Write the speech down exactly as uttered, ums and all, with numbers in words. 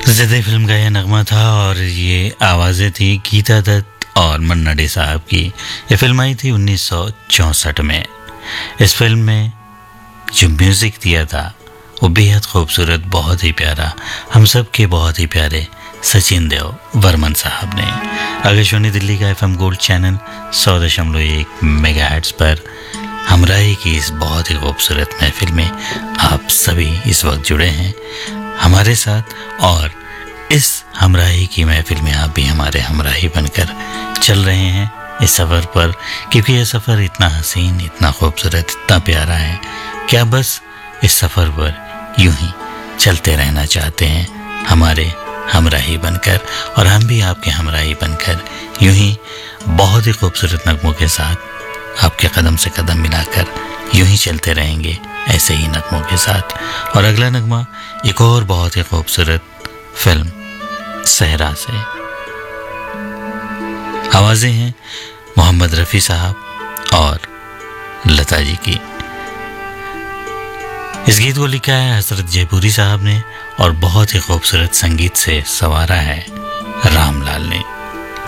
ज़िद्दी फिल्म का यह नगमा था और ये आवाज़ें थी गीता दत्त और मन्ना डे साहब की। ये फिल्म आई थी उन्नीस सौ चौंसठ में। इस फिल्म में जो म्यूज़िक दिया था वो बेहद खूबसूरत, बहुत ही प्यारा, हम सब के बहुत ही प्यारे सचिन देव वर्मन साहब ने। आकाशवाणी दिल्ली का एफ एम गोल्ड चैनल सौ दशमलव एक मेगा हर्ट्ज़ पर हमराही की इस बहुत ही खूबसूरत महफिल में आप सभी इस वक्त जुड़े हैं हमारे साथ, और इस हमराही की महफिल में आप भी हमारे हमराही बनकर चल रहे हैं इस सफ़र पर, क्योंकि यह सफ़र इतना हसीन, इतना खूबसूरत, इतना प्यारा है कि आप बस इस सफ़र पर यूं ही चलते रहना चाहते हैं हमारे हमराही बनकर, और हम भी आपके हमराही बनकर यूं ही बहुत ही खूबसूरत नगमों के साथ आपके कदम से कदम मिलाकर यूं ही चलते रहेंगे ऐसे ही नगमों के साथ। और अगला नगमा एक और बहुत ही खूबसूरत फिल्म सहरा से। आवाज़ें हैं मोहम्मद रफ़ी साहब और लता जी की। इस गीत को लिखा है हसरत जयपुरी साहब ने और बहुत ही खूबसूरत संगीत से संवारा है रामलाल ने।